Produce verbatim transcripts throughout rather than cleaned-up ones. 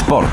Šport.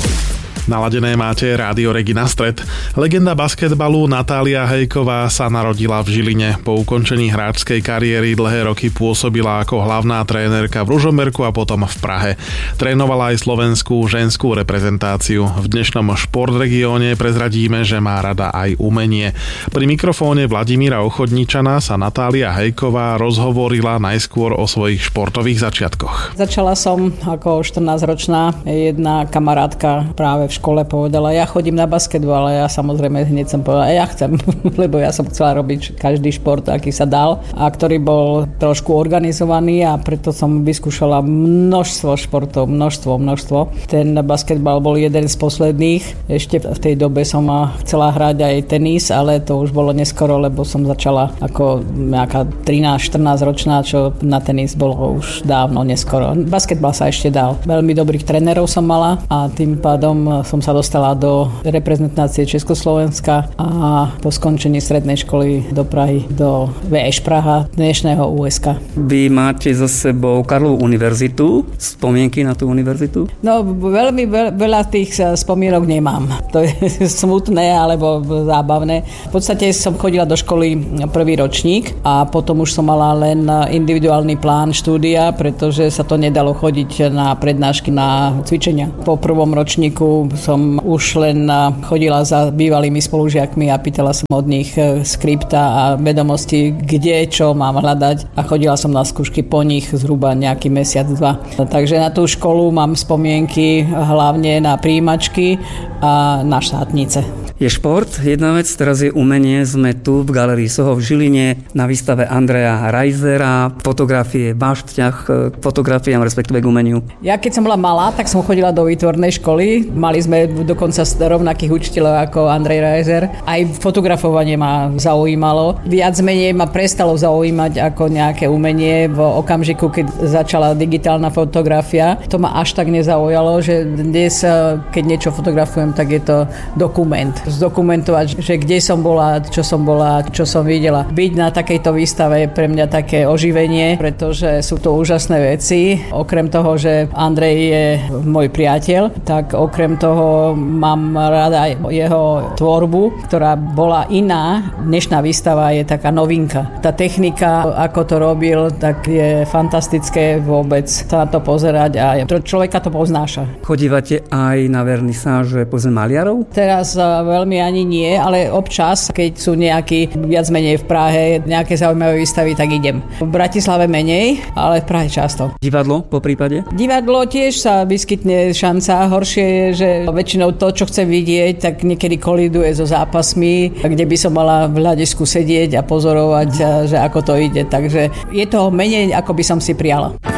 Naladené máte Rádio Regina Stred. Legenda basketbalu Natália Hejková sa narodila v Žiline. Po ukončení hráčskej kariéry dlhé roky pôsobila ako hlavná trénerka v Ružomberku a potom v Prahe. Trénovala aj slovenskú ženskú reprezentáciu. V dnešnom športregióne prezradíme, že má rada aj umenie. Pri mikrofóne Vladimíra Ochodničana sa Natália Hejková rozhovorila najskôr o svojich športových začiatkoch. Začala som ako štrnásťročná. Jedna kamarátka práve v škole povedala, ja chodím na basketbal, ale ja samozrejme hneď som povedala, ja chcem, lebo ja som chcela robiť každý šport, aký sa dal a ktorý bol trošku organizovaný a preto som vyskúšala množstvo športov, množstvo, množstvo. Ten basketbal bol jeden z posledných. Ešte v tej dobe som chcela hrať aj tenis, ale to už bolo neskoro, lebo som začala ako nejaká trinásť štrnásť ročná, čo na tenis bolo už dávno neskoro. Basketbal sa ešte dal. Veľmi dobrých trénerov som mala a tým pádom som sa dostala do reprezentácie Československa a po skončení strednej školy do Prahy, do vé eš Praha, dnešného ú es ká. Vy máte za sebou Karlovu univerzitu, spomienky na tú univerzitu? No, veľmi veľa tých spomienok nemám. To je smutné alebo zábavné. V podstate som chodila do školy prvý ročník a potom už som mala len individuálny plán štúdia, pretože sa to nedalo chodiť na prednášky, na cvičenia. Po prvom ročníku som už len chodila za bývalými spolužiakmi a pýtala som od nich skripta a vedomosti, kde čo mám hľadať a chodila som na skúšky po nich zhruba nejaký mesiac, dva. Takže na tú školu mám spomienky hlavne na prijímačky a na štátnice. Je šport, jedna vec, teraz je umenie. Sme tu v Galérii Soho v Žiline na výstave Andreja Reisera, fotografie, váš vzťah k fotografiám, respektíve k umeniu. Ja keď som bola malá, tak som chodila do výtvornej školy. Mali sme dokonca rovnakých učiteľov ako Andrej Reiser. Aj fotografovanie ma zaujímalo. Viac menej ma prestalo zaujímať ako nejaké umenie v okamžiku, keď začala digitálna fotografia. To ma až tak nezaujalo, že dnes, keď niečo fotografujem, tak je to dokument. Zdokumentovať, že kde som bola, čo som bola, čo som videla. Byť na takejto výstave je pre mňa také oživenie, pretože sú to úžasné veci. Okrem toho, že Andrej je môj priateľ, tak okrem toho mám rada aj jeho tvorbu, ktorá bola iná. Dnešná výstava je taká novinka. Tá technika, ako to robil, tak je fantastické vôbec sa na to pozerať a človeka to poznáša. Chodívate aj na vernisáže povedzme maliarov? Teraz veľmi ani nie, ale občas, keď sú nejakí viac menej v Prahe, nejaké zaujímavé výstavy, tak idem. V Bratislave menej, ale v Prahe často. Divadlo po prípade? Divadlo tiež sa vyskytne šanca. Horšie je, že väčšinou to, čo chcem vidieť, tak niekedy koliduje so zápasmi, kde by som mala v hľadisku sedieť a pozorovať, že ako to ide. Takže je toho menej, ako by som si priala.